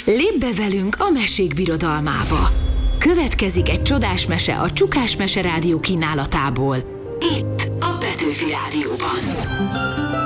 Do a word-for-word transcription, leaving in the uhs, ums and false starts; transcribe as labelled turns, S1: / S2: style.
S1: Lépj be velünk a mesék birodalmába! Következik egy csodás mese a Csukás Mese Rádió kínálatából. Itt a Petőfi Rádióban.